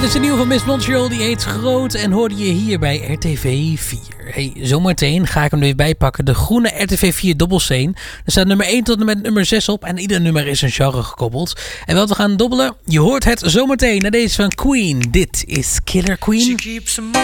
Het is een nieuwe van Miss Montreal, die heet Groot en hoorde je hier bij RTV 4. Hey, zometeen ga ik hem er weer bijpakken. De groene RTV 4 dobbelsteen. Er staat nummer 1 tot en met nummer 6 op en ieder nummer is een genre gekoppeld. En wat we gaan dobbelen, je hoort het zometeen naar deze van Queen. Dit is Killer Queen.